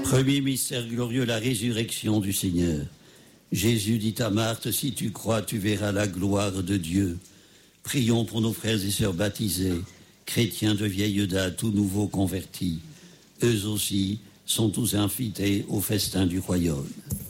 Premier mystère glorieux, la résurrection du Seigneur. Jésus dit à Marthe, si tu crois, tu verras la gloire de Dieu. Prions pour nos frères et sœurs baptisés, chrétiens de vieille date ou nouveaux convertis. Eux aussi sont tous invités au festin du royaume.